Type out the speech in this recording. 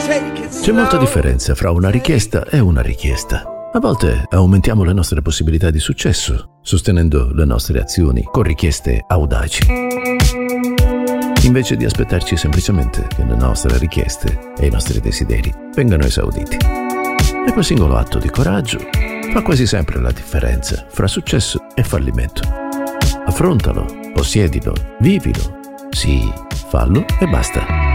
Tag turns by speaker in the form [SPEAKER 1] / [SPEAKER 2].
[SPEAKER 1] C'è molta differenza fra una richiesta e una richiesta. A volte aumentiamo le nostre possibilità di successo, sostenendo le nostre azioni con richieste audaci, invece di aspettarci semplicemente che le nostre richieste e i nostri desideri vengano esauditi. E quel singolo atto di coraggio fa quasi sempre la differenza fra successo e fallimento. Affrontalo, possiedilo, vivilo. Sì, fallo e basta.